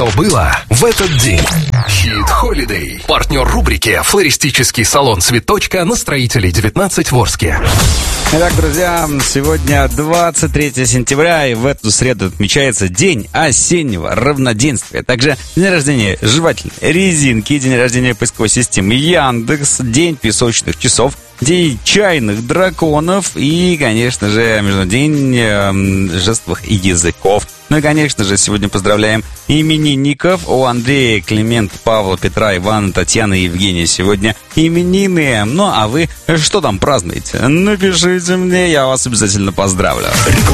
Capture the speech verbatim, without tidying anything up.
что было в этот день. Хит Холидей. Партнер рубрики «Флористический салон Цветочка» на Строителей девятнадцать в Орске. Итак, друзья, сегодня двадцать третье сентября, и в эту среду отмечается День осеннего равноденствия. Также день рождения жевательной резинки, день рождения поисковой системы Яндекс, день песочных часов, день чайных драконов и, конечно же, между день э, жестовых языков. Ну и, конечно же, сегодня поздравляем именинников. У Андрея, Климента, Павла, Петра, Ивана, Татьяны и Евгения сегодня именины. Ну а вы что там празднуете? Напишите мне, я вас обязательно поздравлю.